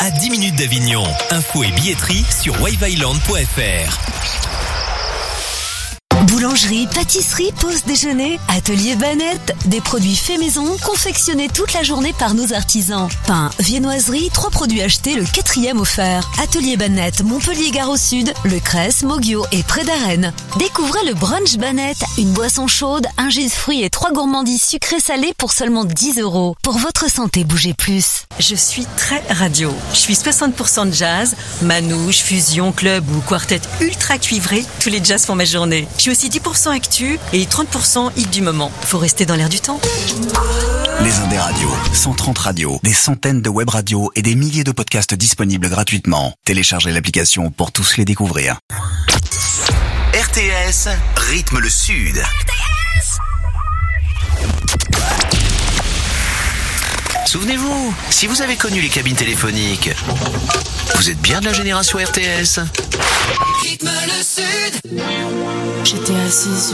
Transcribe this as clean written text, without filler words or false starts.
à 10 minutes d'Avignon. Infos et billetterie sur waveisland.fr. Boulangerie, pâtisserie, pause déjeuner, atelier Banette, des produits faits maison, confectionnés toute la journée par nos artisans. Pain, viennoiserie, 3 produits achetés, le 4e offert. Atelier Banette, Montpellier-Gare au Sud, Le Cresse, Moguio et près d'Arène. Découvrez le brunch Banette, une boisson chaude, un jus de fruits et 3 gourmandises sucrées-salées pour seulement 10 €. Pour votre santé, bougez plus. Je suis très radio. Je suis 60% jazz, manouche, fusion, club ou quartet ultra cuivré. Tous les jazz font ma journée. Je suis aussi 10% actu et 30% hit du moment. Faut rester dans l'air du temps. Les Indés radios, 130 radios, des centaines de web radios et des milliers de podcasts disponibles gratuitement. Téléchargez l'application pour tous les découvrir. RTS rythme le Sud. RTS. Souvenez-vous, si vous avez connu les cabines téléphoniques, vous êtes bien de la génération RTS. Rythme le Sud. J'étais assise